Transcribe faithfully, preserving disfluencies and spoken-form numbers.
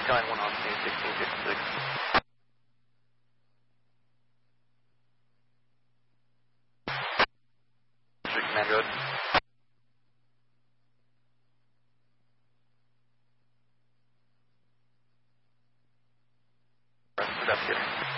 Skyline one on two, sixteen fifty-six. Command road. That's good.